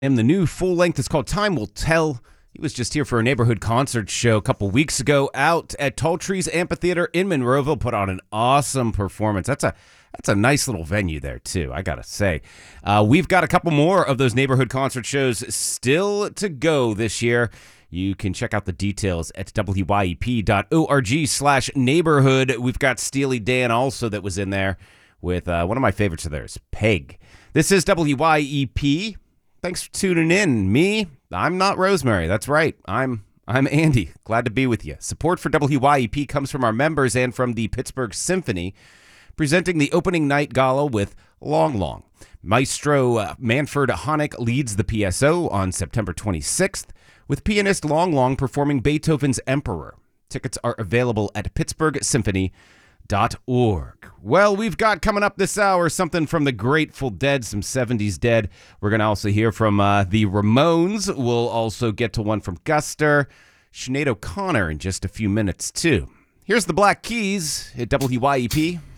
And the new full length is called Time Will Tell. He was just here for a neighborhood concert show a couple weeks ago out at Tall Trees Amphitheater in Monroeville. Put on an awesome performance. That's a nice little venue there, too, I gotta say. We've got a couple more of those neighborhood concert shows still to go this year. You can check out the details at wyep.org/neighborhood. We've got Steely Dan also that was in there with one of my favorites of theirs, Peg. This is WYEP. Thanks for tuning in. I'm not Rosemary. That's right. I'm Andy. Glad to be with you. Support for WYEP comes from our members and from the Pittsburgh Symphony, presenting the opening night gala with Long Long. Maestro Manfred Honeck leads the PSO on September 26th, with pianist Long Long performing Beethoven's Emperor. Tickets are available at pittsburghsymphony.org. Well, we've got coming up this hour something from the Grateful Dead, some 70s Dead. We're going to also hear from the Ramones. We'll also get to one from Guster, Sinead O'Connor in just a few minutes, too. Here's the Black Keys at WYEP.